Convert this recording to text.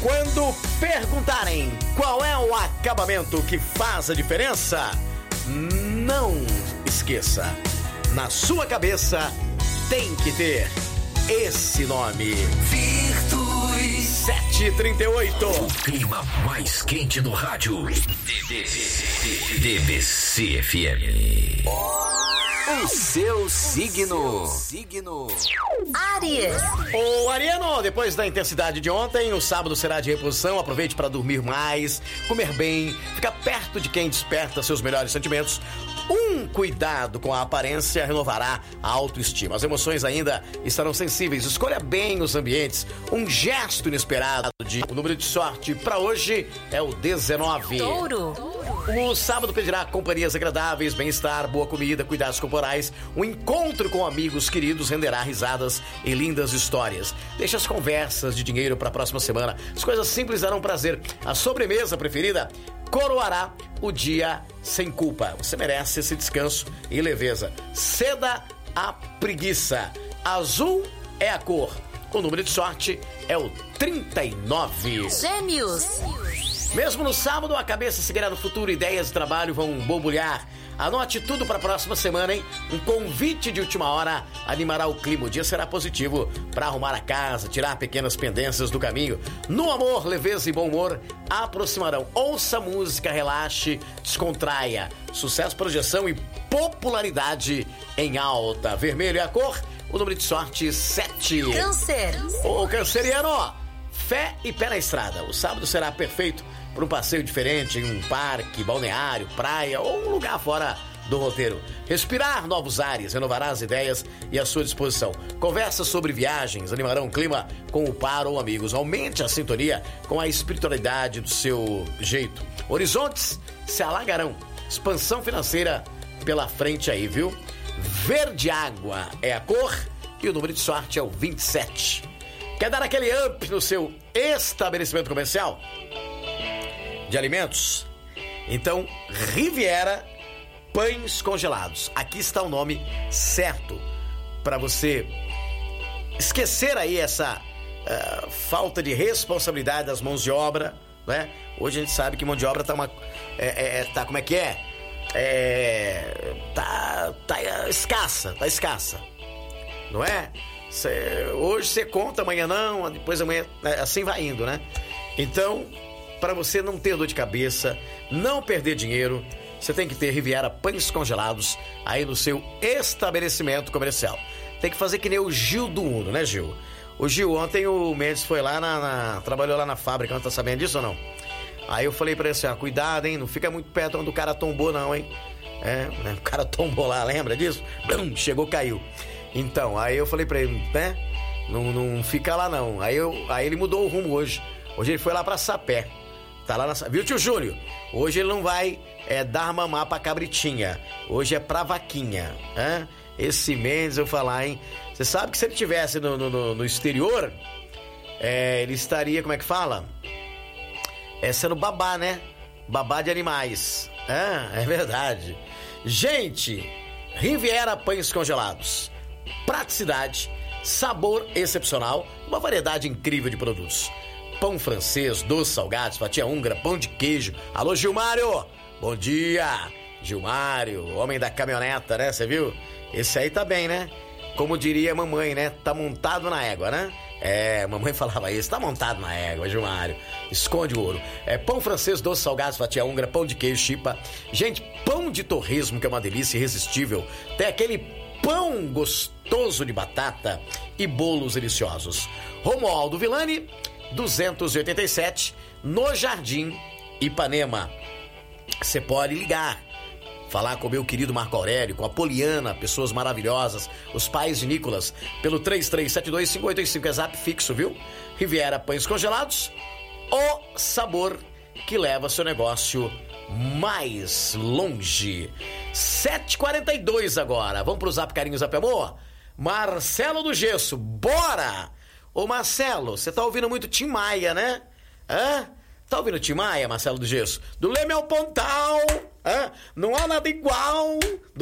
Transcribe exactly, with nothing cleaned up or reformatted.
Quando perguntarem qual é o acabamento que faz a diferença, não esqueça, na sua cabeça tem que ter esse nome. Virtus sete trinta e oito. O clima mais quente do rádio. D B C F M. O seu signo. Signo. Áries. Ô Ariano, depois da intensidade de ontem, o sábado será de reposição. Aproveite para dormir mais, comer bem, ficar perto de quem desperta seus melhores sentimentos. Um cuidado com a aparência renovará a autoestima. As emoções ainda estarão sensíveis. Escolha bem os ambientes. Um gesto inesperado. De... O número de sorte para hoje é o dezenove. Touro. O sábado pedirá companhias agradáveis, bem-estar, boa comida, cuidados corporais. Um encontro com amigos queridos renderá risadas e lindas histórias. Deixe as conversas de dinheiro para a próxima semana. As coisas simples darão prazer. A sobremesa preferida coroará o dia sem culpa. Você merece esse descanso e leveza. Ceda a preguiça. Azul é a cor. O número de sorte é o trinta e nove. Gêmeos. Mesmo no sábado, a cabeça seguirá no futuro, ideias de trabalho vão borbulhar. Anote tudo para a próxima semana, hein? Um convite de última hora animará o clima. O dia será positivo para arrumar a casa, tirar pequenas pendências do caminho. No amor, leveza e bom humor aproximarão. Ouça música, relaxe, descontraia. Sucesso, projeção e popularidade em alta. Vermelho é a cor, o número de sorte sete. Câncer. Ô, canceriano, fé e pé na estrada. O sábado será perfeito para um passeio diferente em um parque, balneário, praia ou um lugar fora do roteiro. Respirar novos ares renovará as ideias e a sua disposição. Conversas sobre viagens animarão o clima com o par ou amigos. Aumente a sintonia com a espiritualidade do seu jeito. Horizontes se alagarão. Expansão financeira pela frente aí, viu? Verde água é a cor e o número de sorte é o vinte e sete. Quer dar aquele up no seu estabelecimento comercial de alimentos? Então, Riviera Pães Congelados. Aqui está o nome certo para você esquecer aí essa uh, falta de responsabilidade das mãos de obra, né? Hoje a gente sabe que mão de obra tá uma... É, é, tá, como é que é? É... Tá, tá escassa, tá escassa, não é? Cê, hoje você conta, amanhã não, depois amanhã, assim vai indo, né? Então, para você não ter dor de cabeça, não perder dinheiro, você tem que ter Riviera Pães Congelados aí no seu estabelecimento comercial. Tem que fazer que nem o Gil do Uno, né, Gil? O Gil, ontem o Mendes foi lá na, na... trabalhou lá na fábrica, não tá sabendo disso ou não? Aí eu falei pra ele assim, ó, cuidado, hein, não fica muito perto onde o cara tombou não, hein? É, né? O cara tombou lá, lembra disso? Blum, chegou, caiu. Então, aí eu falei pra ele, né? Não, não fica lá não. Aí, eu, aí ele mudou o rumo hoje. Hoje ele foi lá pra Sapé. Tá lá na... Viu, tio Júlio? Hoje ele não vai é, dar mamar pra cabritinha. Hoje é pra vaquinha. Hein? Esse Mendes, eu falar, hein? Você sabe que se ele tivesse no, no, no exterior, é, ele estaria, como é que fala? É sendo babá, né? Babá de animais. Ah, é verdade. Gente, Riviera Pães Congelados. Praticidade, sabor excepcional, uma variedade incrível de produtos. Pão francês, doces salgados, fatia húngara, pão de queijo. Alô, Gilmário! Bom dia! Gilmário, homem da caminhoneta, né? Você viu? Esse aí tá bem, né? Como diria a mamãe, né? Tá montado na égua, né? É, mamãe falava isso, tá montado na égua, Gilmário. Esconde o ouro. É pão francês, doces salgados, fatia húngara, pão de queijo, chipa. Gente, pão de torresmo, que é uma delícia irresistível. Tem aquele pão gostoso de batata e bolos deliciosos. Romualdo Villani, duzentos e oitenta e sete, no Jardim Ipanema. Você pode ligar, falar com o meu querido Marco Aurélio, com a Poliana, pessoas maravilhosas, os pais de Nicolas, pelo três três sete dois cinco oito cinco, é zap fixo, viu? Riviera Pães Congelados, o sabor que leva seu negócio mais longe. sete e quarenta e dois agora, vamos pro Zap Carinho, Zap Amor? Marcelo do Gesso, bora! Ô Marcelo, você tá ouvindo muito Tim Maia, né? Hã? Tá ouvindo Tim Maia, Marcelo do Gesso? Do Leme ao Pontal, hã? Não há nada igual. Do